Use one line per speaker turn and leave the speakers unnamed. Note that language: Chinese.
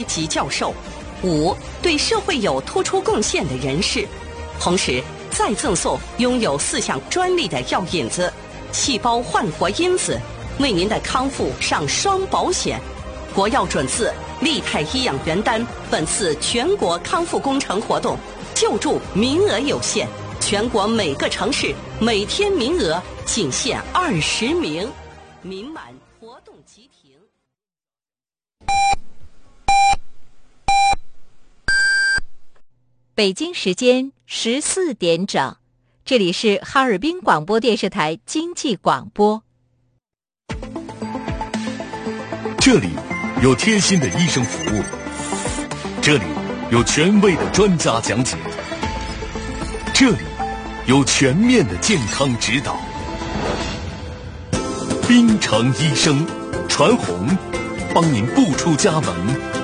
级教授；5、对社会有突出贡献的人士。同时，再赠送拥有4项专利的药引子、细胞焕活因子，为您的康复上双保险。国药准字利泰医养元丹本次全国康复工程活动救助名额有限，全国每个城市每天名额仅限20名，名满活动即停。
北京时间14点整，这里是哈尔滨广播电视台经济广播。
这里有贴心的医生服务，这里有权威的专家讲解，这里有全面的健康指导。滨城医生传红，帮您不出家门